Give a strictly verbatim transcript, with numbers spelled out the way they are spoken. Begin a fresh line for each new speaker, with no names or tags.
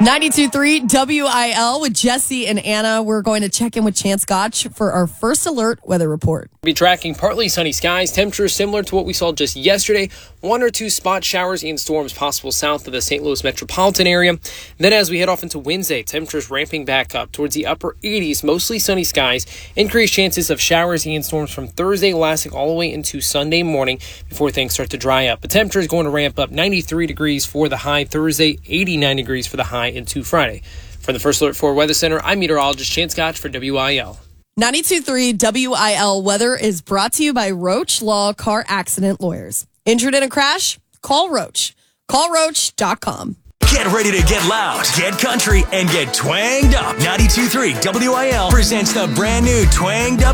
ninety-two point three W I L with Jesse and Anna. We're going to check in with Chance Gotch for our first alert weather report.
We'll be tracking partly sunny skies, temperatures similar to what we saw just yesterday. One or two spot showers and storms possible south of the Saint Louis metropolitan area. Then as we head off into Wednesday, temperatures ramping back up towards the upper eighties, mostly sunny skies. Increased chances of showers and storms from Thursday lasting all the way into Sunday morning before things start to dry up. The temperature is going to ramp up ninety-three degrees for the high Thursday, eighty-nine degrees for the high into Friday. From the First Alert four Weather Center, I'm meteorologist Chance Gotch for W I L.
ninety-two point three W I L weather is brought to you by Roach Law Car Accident Lawyers. Injured in a crash? Call Roach. Call roach dot com.
Get ready to get loud, get country, and get twanged up. ninety-two point three W I L presents the brand new Twanged Up